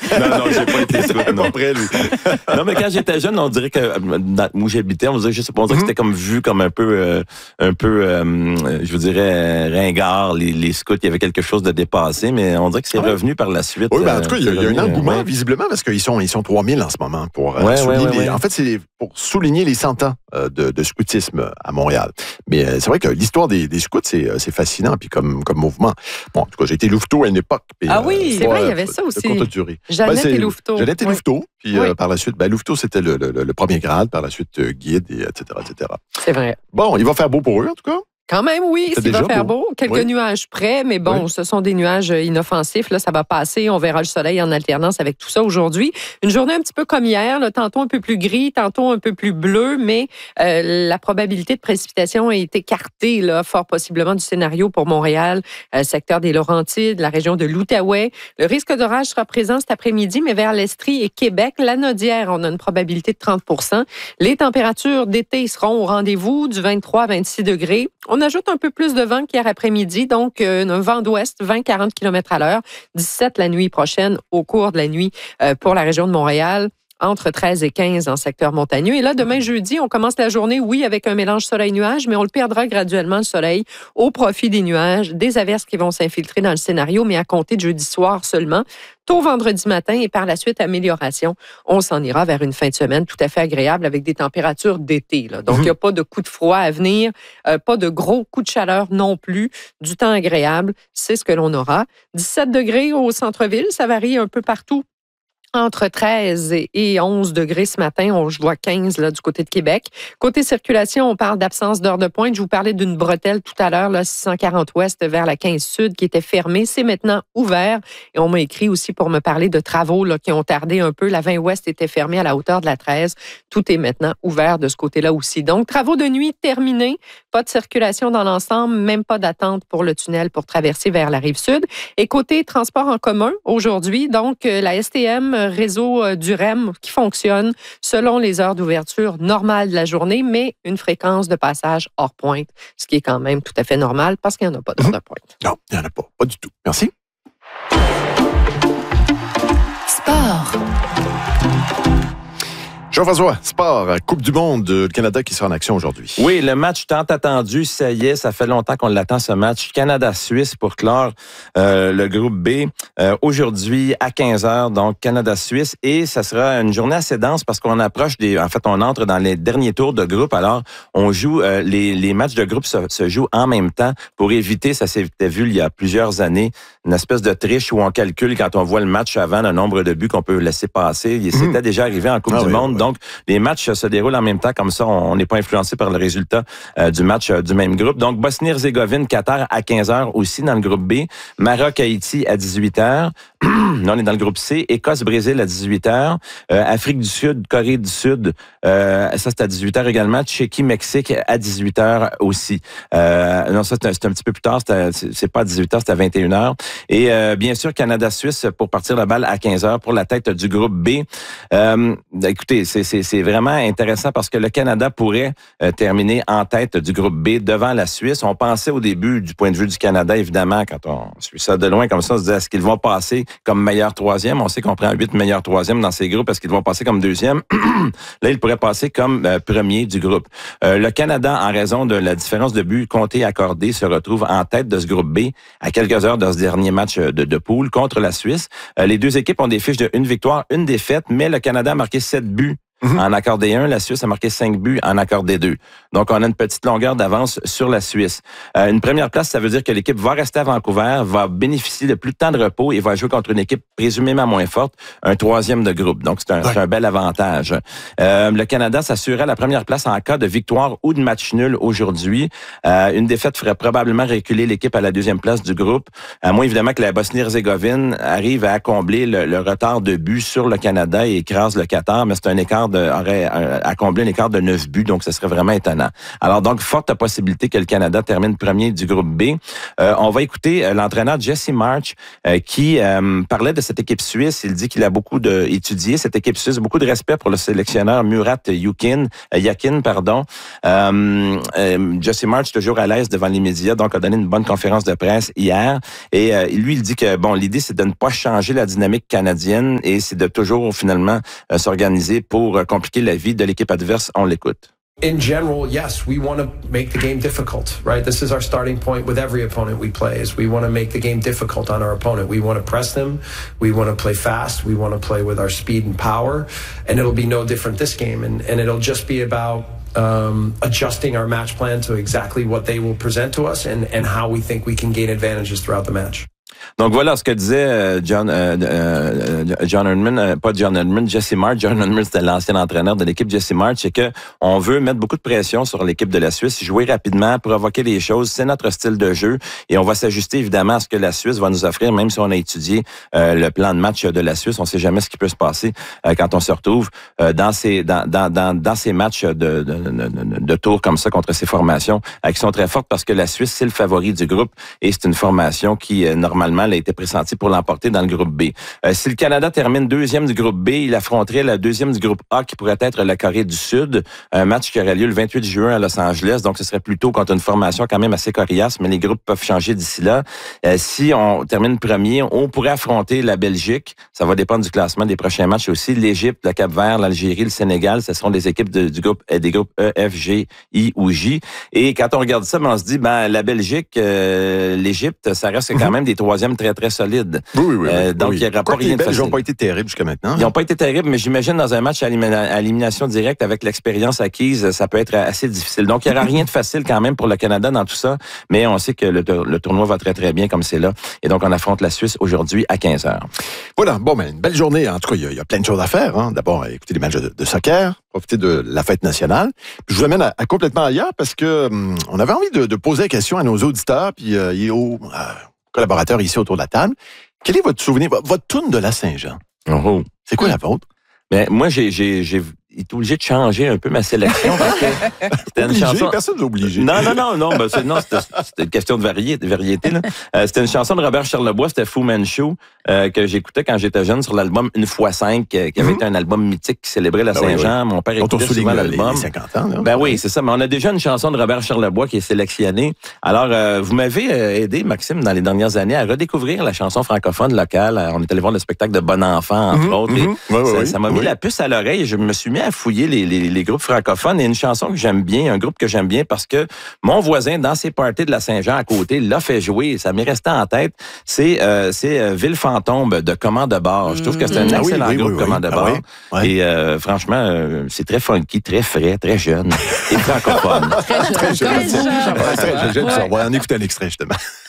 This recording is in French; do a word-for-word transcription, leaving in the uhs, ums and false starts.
Non, non, j'ai pas été scout, non. Pas prêt, lui. Non, mais quand j'étais jeune, on dirait que dans, où j'habitais, on dirait, je sais pas, on dirait mm-hmm. que c'était comme vu comme un peu, euh, un peu, euh, je vous dirais, ringard, les, les scouts. Il y avait quelque chose de dépassé, mais on dirait que c'est ah. revenu par la suite. Oui, ben, en tout cas, il y a, il y a un engouement, ouais. visiblement, parce qu'ils sont, ils sont trois mille en ce moment pour ouais, souligner ouais, ouais, les, ouais. en fait, c'est pour souligner les cent ans de, de scoutisme à Montréal. Mais euh, c'est vrai que l'histoire des, des scouts, c'est, c'est fascinant, puis comme, comme mouvement. Bon, en tout cas, j'ai été louveteau à une époque. Puis, ah oui, euh, c'est vrai, il y avait ça aussi. Courte durée. Jeannette ben, et Louveteau. Jeannette et oui. Louveteau, puis oui. euh, par la suite, ben, Louveteau, c'était le, le, le premier grade, par la suite, euh, guide, et, et cetera, et cetera. C'est vrai. Bon, il va faire beau pour eux, en tout cas. Quand même, oui, il va faire beau. beau. Quelques oui. nuages près, mais bon, oui. ce sont des nuages inoffensifs. Là, ça va passer. On verra le soleil en alternance avec tout ça aujourd'hui. Une journée un petit peu comme hier, là, tantôt un peu plus gris, tantôt un peu plus bleu, mais euh, la probabilité de précipitation est écartée, là, fort possiblement du scénario pour Montréal, euh, secteur des Laurentides, la région de l'Outaouais. Le risque d'orage sera présent cet après-midi, mais vers l'Estrie et Québec. La Nodière, on a une probabilité de trente pour cent. Les températures d'été seront au rendez-vous du vingt-trois à vingt-six degrés. On ajoute un peu plus de vent qu'hier après-midi, donc euh, un vent d'ouest, vingt à quarante kilomètres à l'heure, dix-sept la nuit prochaine au cours de la nuit euh, pour la région de Montréal. Entre treize et quinze en secteur montagneux. Et là, demain jeudi, on commence la journée, oui, avec un mélange soleil-nuage, mais on le perdra graduellement, le soleil, au profit des nuages, des averses qui vont s'infiltrer dans le scénario, mais à compter de jeudi soir seulement. Tôt vendredi matin et par la suite, amélioration. On s'en ira vers une fin de semaine tout à fait agréable avec des températures d'été. Là. Donc, il mmh. n'y a pas de coup de froid à venir, euh, pas de gros coups de chaleur non plus. Du temps agréable, c'est ce que l'on aura. dix-sept degrés au centre-ville, ça varie un peu partout. Entre treize et onze degrés ce matin, on, je vois quinze là, du côté de Québec. Côté circulation, on parle d'absence d'heure de pointe. Je vous parlais d'une bretelle tout à l'heure, là, six cent quarante ouest vers la quinze sud qui était fermée. C'est maintenant ouvert. Et on m'a écrit aussi pour me parler de travaux là, qui ont tardé un peu. La vingt ouest était fermée à la hauteur de la treize. Tout est maintenant ouvert de ce côté-là aussi. Donc, travaux de nuit terminés. Pas de circulation dans l'ensemble, même pas d'attente pour le tunnel pour traverser vers la rive sud. Et côté transport en commun, aujourd'hui, donc, la S T M réseau du R E M qui fonctionne selon les heures d'ouverture normales de la journée, mais une fréquence de passage hors pointe, ce qui est quand même tout à fait normal parce qu'il n'y en a pas d'heure de pointe. Non, il n'y en a pas. Pas du tout. Merci. Sport. Jean-François, sport, Coupe du monde du Canada qui sera en action aujourd'hui. Oui, le match tant attendu, ça y est, ça fait longtemps qu'on l'attend ce match. Canada-Suisse pour clore euh, le groupe B. Euh, aujourd'hui à quinze heures, donc Canada-Suisse. Et ça sera une journée assez dense parce qu'on approche des... En fait, on entre dans les derniers tours de groupe. Alors, on joue... Euh, les, les matchs de groupe se, se jouent en même temps pour éviter, ça s'était vu il y a plusieurs années, une espèce de triche où on calcule quand on voit le match avant le nombre de buts qu'on peut laisser passer. C'était mmh. déjà arrivé en Coupe ah, du oui, monde. Oui. Donc, les matchs se déroulent en même temps, comme ça, on n'est pas influencé par le résultat euh, du match euh, du même groupe. Donc, Bosnie-Herzégovine, Qatar à quinze heures aussi dans le groupe B. Maroc, Haïti à dix-huit heures. Là, on est dans le groupe C. Écosse, Brésil à dix-huit heures. Euh, Afrique du Sud, Corée du Sud, euh, ça c'est à dix-huit heures également. Tchéquie, Mexique à dix-huit heures aussi. Euh, non, ça c'est un, c'est un petit peu plus tard. C'est, c'est pas à dix-huit heures, c'est à vingt et une heures. Et euh, bien sûr, Canada-Suisse pour partir la balle à quinze heures pour la tête du groupe B. Euh, écoutez, c'est, c'est, c'est vraiment intéressant parce que le Canada pourrait euh, terminer en tête du groupe B devant la Suisse. On pensait au début, du point de vue du Canada, évidemment, quand on suit ça de loin comme ça, on se disait, est-ce qu'ils vont passer comme meilleur troisième? On sait qu'on prend huit meilleurs troisièmes dans ces groupes. Est-ce qu'ils vont passer comme deuxième? Là, ils pourraient passer comme euh, premier du groupe. Euh, le Canada, en raison de la différence de buts comptés accordés, se retrouve en tête de ce groupe B à quelques heures de ce dernier match de, de poule contre la Suisse. Euh, les deux équipes ont des fiches de une victoire, une défaite, mais le Canada a marqué sept buts Mm-hmm. en accordé un. La Suisse a marqué cinq buts, en accordé deux. Donc, on a une petite longueur d'avance sur la Suisse. Euh, une première place, ça veut dire que l'équipe va rester à Vancouver, va bénéficier de plus de temps de repos et va jouer contre une équipe présumément moins forte, un troisième de groupe. Donc, c'est un, ouais. c'est un bel avantage. Euh, le Canada s'assurerait la première place en cas de victoire ou de match nul aujourd'hui. Euh, une défaite ferait probablement reculer l'équipe à la deuxième place du groupe, à moins évidemment que la Bosnie-Herzégovine arrive à combler le, le retard de buts sur le Canada et écrase le Qatar, mais c'est un écart écart de, aurait à combler un écart de neuf buts, donc ce serait vraiment étonnant. Alors donc, forte possibilité que le Canada termine premier du groupe B. Euh, on va écouter euh, l'entraîneur Jesse Marsch euh, qui euh, parlait de cette équipe suisse. Il dit qu'il a beaucoup de, étudié cette équipe suisse, beaucoup de respect pour le sélectionneur Murat Yakin, euh, Yakin, pardon. Euh, euh, Jesse Marsch, toujours à l'aise devant les médias, donc a donné une bonne conférence de presse hier. Et euh, lui, il dit que bon, l'idée, c'est de ne pas changer la dynamique canadienne et c'est de toujours finalement euh, s'organiser pour euh, compliquer la vie de l'équipe adverse. On l'écoute. In general, yes, we want to make the game difficult, right? This is our starting point with every opponent we play, is we want to make the game difficult on our opponent. We want to press them. We want to play fast. We want to play with our speed and power. And it'll be no different this game. And, and it'll just be about um, adjusting our match plan to exactly what they will present to us and, and how we think we can gain advantages throughout the match. Donc voilà ce que disait John euh, euh, John Herdman, euh, pas John Herdman, Jesse Marsch. John Herdman, c'était l'ancien entraîneur de l'équipe. Jesse Marsch, c'est que on veut mettre beaucoup de pression sur l'équipe de la Suisse, jouer rapidement, provoquer les choses. C'est notre style de jeu et on va s'ajuster évidemment à ce que la Suisse va nous offrir, même si on a étudié euh, le plan de match de la Suisse. On sait jamais ce qui peut se passer euh, quand on se retrouve euh, dans ces dans dans dans, dans ces matchs de, de, de, de, de tour comme ça contre ces formations euh, qui sont très fortes parce que la Suisse c'est le favori du groupe et c'est une formation qui euh, normalement a été pressentie pour l'emporter dans le groupe B. Euh, si le Canada termine deuxième du groupe B, il affronterait la deuxième du groupe A qui pourrait être la Corée du Sud. Un match qui aurait lieu le vingt-huit juin à Los Angeles. Donc, ce serait plutôt contre une formation quand même assez coriace, mais les groupes peuvent changer d'ici là. Euh, si on termine premier, on pourrait affronter la Belgique. Ça va dépendre du classement des prochains matchs aussi. L'Égypte, le Cap-Vert, l'Algérie, le Sénégal, ce seront des équipes de, du groupe, des groupes E, F, G, I ou J. Et quand on regarde ça, ben, on se dit, ben la Belgique, euh, l'Égypte, ça reste quand même des troisièmes très, très solides. Oui, oui, oui. Euh, donc, oui. il n'y aura pas rien de facile. Ils n'ont pas été terribles jusqu'à maintenant. Ils n'ont pas été terribles, mais j'imagine dans un match à élimination directe avec l'expérience acquise, ça peut être assez difficile. Donc, il n'y aura rien de facile quand même pour le Canada dans tout ça, mais on sait que le, le tournoi va très, très bien comme c'est là. Et donc, on affronte la Suisse aujourd'hui à quinze heures. Voilà, bon, ben, une belle journée. En tout cas, il y, y a plein de choses à faire. Hein. D'abord, écouter les matchs de, de soccer, profiter de la fête nationale. Puis, je vous amène à, à complètement ailleurs parce que hum, on avait envie de, de poser la question à nos auditeurs puis euh, aux euh, collaborateurs ici autour de la table. Quel est votre souvenir, votre tune de la Saint-Jean? Oh. C'est quoi la vôtre? Ben, moi, j'ai, j'ai, j'ai été obligé de changer un peu ma sélection parce que c'était une obligé, chanson. Personne n'est obligé. Non, non, non, non, ben, c'est, non, c'était, c'était une question de variété, de variété, là. Euh, c'était une chanson de Robert Charlebois, c'était Fu Manchu, euh, que j'écoutais quand j'étais jeune sur l'album Une fois cinq, euh, qui avait mm-hmm. été un album mythique qui célébrait la Saint-Jean. Oui, oui. Mon père écoutait souvent l'album. Les cinquante ans, là. Ben oui, c'est ça. Mais on a déjà une chanson de Robert Charlebois qui est sélectionnée. Alors, euh, vous m'avez euh, aidé, Maxime, dans les dernières années à redécouvrir la chanson francophone locale. On est allé voir le spectacle de Bon Enfant, entre mm-hmm. autres. Mm-hmm. Et oui, ça, oui, ça m'a oui. mis la puce à l'oreille et je me suis mis à fouiller les, les, les groupes francophones et une chanson que j'aime bien, un groupe que j'aime bien parce que mon voisin, dans ses parties de la Saint-Jean à côté, l'a fait jouer et ça m'est resté en tête. C'est, euh, c'est euh, Ville Fantôme de Commande de Bar. Je trouve que c'est un ah excellent oui, oui, groupe, oui, Commande de oui. Bar. Ah oui. Et euh, franchement, euh, c'est très funky, très frais, très jeune et francophone. Très jeune. Très jeune. Très jeune. On va en écouter un extrait, justement.